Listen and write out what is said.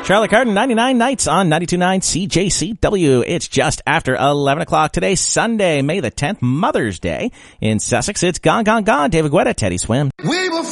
Charlotte Cardin, 99 Nights on 92.9 CJCW. It's just after 11 o'clock today, Sunday, May the 10th, Mother's Day in Sussex. It's Gone, Gone, Gone. David Guetta, Teddy Swim. We were